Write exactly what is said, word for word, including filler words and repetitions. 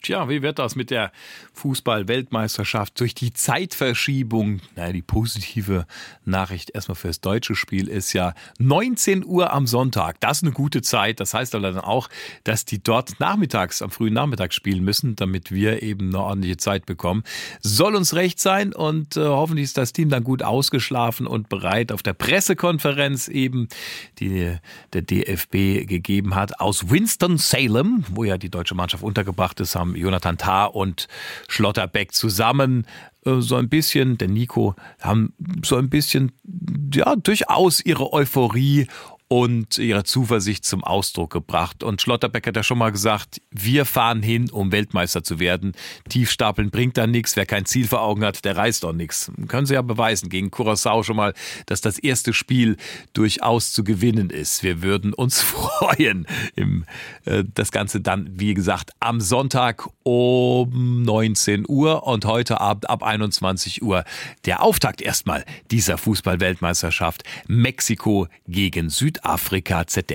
Tja, wie wird das mit der Fußball-Weltmeisterschaft durch die Zeitverschiebung? Naja, die positive Nachricht erstmal fürs deutsche Spiel ist ja neunzehn Uhr am Sonntag. Das ist eine gute Zeit. Das heißt aber dann auch, dass die dort nachmittags, am frühen Nachmittag spielen müssen, damit wir eben eine ordentliche Zeit bekommen. Soll uns recht sein und äh, hoffentlich ist das Team dann gut ausgeschlafen und bereit auf der Pressekonferenz eben, die der D F B gegeben hat, aus Winston-Salem, wo ja die deutsche Mannschaft untergebracht ist, haben Jonathan Tah und Schlotterbeck zusammen äh, so ein bisschen, der Nico, haben so ein bisschen, ja, durchaus ihre Euphorie und ihre Zuversicht zum Ausdruck gebracht. Und Schlotterbeck hat ja schon mal gesagt, wir fahren hin, um Weltmeister zu werden. Tiefstapeln bringt da nichts. Wer kein Ziel vor Augen hat, der reißt auch nichts. Können sie ja beweisen gegen Curaçao schon mal, dass das erste Spiel durchaus zu gewinnen ist. Wir würden uns freuen. Im, äh, das Ganze dann, wie gesagt, am Sonntag um neunzehn Uhr und heute Abend ab einundzwanzig Uhr der Auftakt erstmal dieser Fußball-Weltmeisterschaft. Mexiko gegen Südafrika. Z D F.